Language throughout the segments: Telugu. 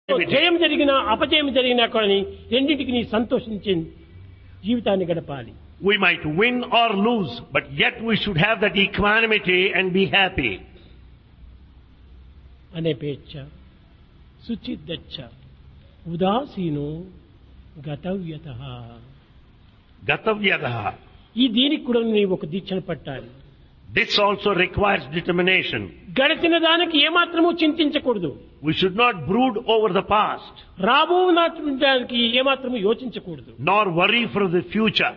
జయం జరిగినా అపజయం జరిగినా కానీ రెండింటికి నీ సంతోషించే జీవితాన్ని గడపాలి. We might win or lose, but yet we should have that equanimity and be happy. అనేపేచ్ఛ శుచిదచ్చ ఉదాసీనో గతవ్యతః. Gatavyatah. ఈ దీనికి కూడా నీవు ఒక దీక్షను పట్టాలి. This also requires determination. గడిచిన దానికి ఏమాత్రము చింతించకూడదు. We should not brood over the past, రాబోనటువంటి దానికి ఏమాత్రము యోచించకూడదు. nor worry for the future.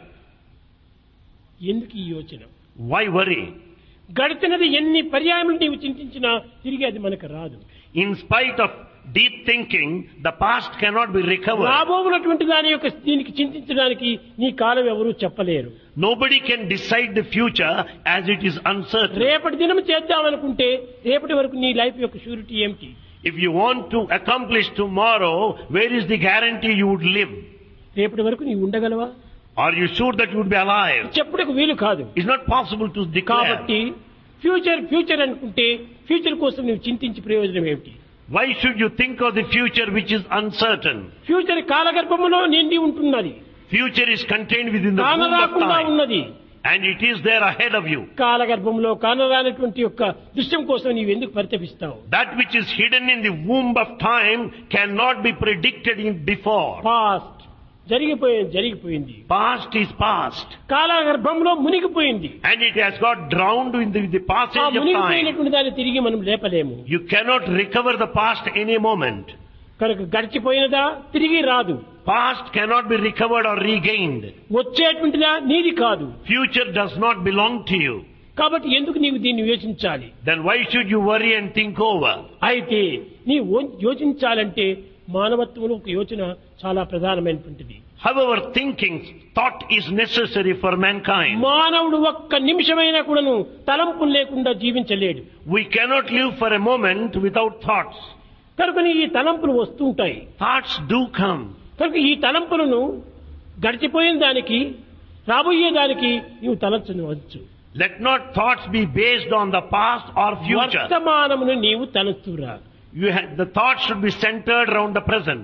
ఎందుకు ఈ యోచన? Why worry? గడిచినది ఎన్ని పర్యాయములు నీవు చింతించినా తిరిగి అది మనకు రాదు. In spite of deep thinking, the past cannot be recovered. రాబోనటువంటి దాని యొక్క దీనికి చింతించడానికి నీ కాలం ఎవరూ చెప్పలేరు. Nobody can decide the future as it is uncertain. రేపటి దినం చేద్దామనుకుంటే రేపటి వరకు నీ లైఫ్ యొక్క షూరిటీ ఏమిటి? If you want to accomplish tomorrow, where is the guarantee you would live? రేపటి వరకు నీవు ఉండగలవా? Are you sure that you would be alive? చెప్పుటకు వీలు కాదు. It's not possible to declare. కాబట్టి ఫ్యూచర్ అనుకుంటే ఫ్యూచర్ కోసం నువ్వు చింతించి ప్రయోజనం ఏమిటి? Why should you think of the future which is uncertain? Future కాలగర్భములో నిండి ఉంటున్నది. Future is contained within the womb of కానరాకుండా time, ఉన్నది. and it is there ahead of you. కాలగర్భంలో కానరానటువంటి యొక్క దృశ్యం కోసం నీవు ఎందుకు పరితపిస్తావు? That which is hidden in the womb of time cannot be predicted in before. Past జరిగిపోయింది. Past is past, కాలగర్భంలో మునిగిపోయింది. and it has got drowned in the ఆ passage of time. మునిగిపోయినటువంటి దాన్ని తిరిగి మనం లేపలేము. You cannot recover the past any moment. కనుక గడిచిపోయినదా తిరిగి రాదు. Past cannot be recovered or regained. వచ్చేటువంటిదా నీది కాదు. Future does not belong to you. కాబట్టి ఎందుకు నీవు దీన్ని యోచించాలి? Then why should you worry and think over? అయితే నీ యోచించాలంటే మానవత్వంలో ఒక యోచన చాలా ప్రధానమైనటువంటిది. However, thought is necessary for mankind. మానవుడు ఒక్క నిమిషమైనా కూడాను తలంపులు లేకుండా జీవించలేడు. We cannot live for a moment without thoughts. కనుక ఈ తలంపులు వస్తుంటాయి. Thoughts do come. కనుక ఈ తలంపులను గడిచిపోయిన దానికి రాబోయే దానికి నీవు తలంచవచ్చు. Let not thoughts be based on the past or future. వర్తమానమును నీవు తలంచురా. The thoughts should be centered around the present.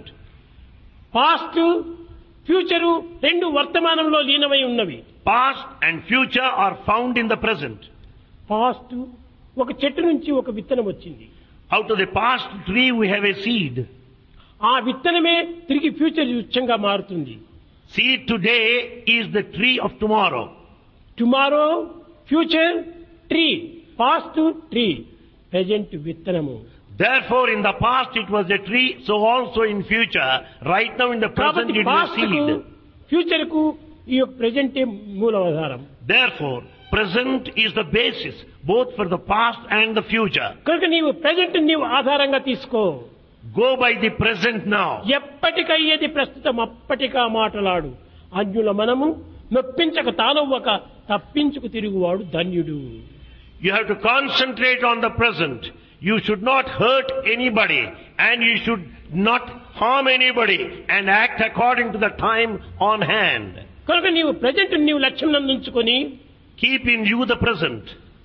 Past future రెండు వర్తమానంలో లీనమై ఉన్నవి. Past and future are found in the present. Past ఒక చెట్టు నుంచి ఒక విత్తనం వచ్చింది. Out of the past tree we have a seed. ఆ విత్తనమే తిరిగి ఫ్యూచర్ వృక్షంగా మారుతుంది. Seed today is the tree of tomorrow. Tomorrow future tree, past tree, present విత్తనము. Therefore, in the past it was a tree, so also in future, right now in the present it is a seed. Future కు ఈ ప్రెజెంట్ మూలాధారం. Therefore, present is the basis both for the past and the future. కనుక నీవు ప్రెజెంట్ నీవు ఆధారంగా తీసుకో. Go by the present now. ఎప్పటికయ్యేది ప్రస్తుతం అప్పటికా మాటలాడు. అన్యుల మనము నొప్పించక తానవ్వక తప్పించుకు తిరుగువాడు ధన్యుడు. You have to concentrate on the present. You should not hurt anybody, and you should not harm anybody, and act according to the time on hand. కనుక నీవు ప్రెజెంట్ నీవు లక్ష్యం నందుంచుకొని Keep in view the present.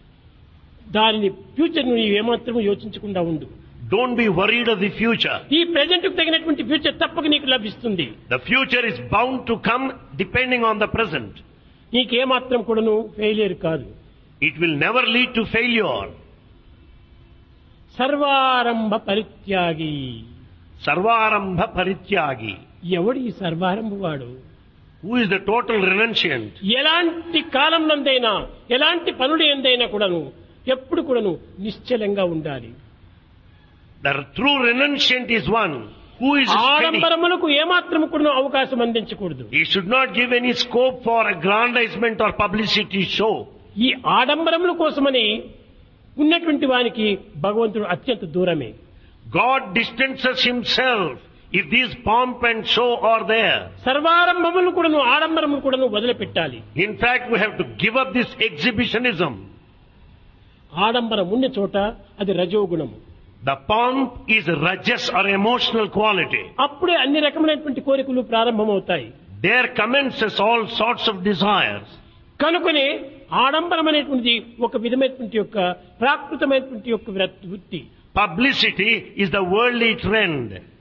దానిని ఫ్యూచర్ నీవు ఏమాత్రం యోచించకుండా ఉండు. Don't be worried of the future. ఈ ప్రెజెంట్ కు తగినటువంటి ఫ్యూచర్ తప్పక నీకు లభిస్తుంది. The future is bound to come depending on the present. నీకేమాత్రం కూడాను ఫెయిలియర్ కాదు. It will never lead to failure. సర్వారంభ పరిత్యాగి. Sarvarambha parityagi. ఎవడు ఈ సర్వారంభ వాడు? Who is the total renunciant? ఎలాంటి కాలం నందైనా ఎలాంటి పనులు ఎందైనా కూడాను ఎప్పుడు కూడాను నిశ్చలంగా ఉండాలి. The true renunciant is one who is steady. ఆడంబరములకు ఏమాత్రం కూడాను అవకాశం అందించకూడదు. He should not give any scope for aggrandizement or publicity show. ఈ ఆడంబరముల కోసమని ఉన్నటువంటి వానికి భగవంతుడు అత్యంత దూరమే. God distances himself if these pomp and show are there. సర్వారంభములు కూడాను ఆడంబరములు కూడాను వదిలిపెట్టాలి. In fact, we have to give up this exhibitionism. ఆడంబరం ఉన్న చోట అది రజోగుణము. The pomp is rajas or emotional quality. అప్పుడే అన్ని రకమైనటువంటి కోరికలు ప్రారంభమవుతాయి. There commences all sorts of desires. కనుకనే ఆడంబరం అనేటువంటిది ఒక విధమైనటువంటి యొక్క ప్రాకృతమైనటువంటి యొక్క వృత్తి. Publicity is the worldly trend.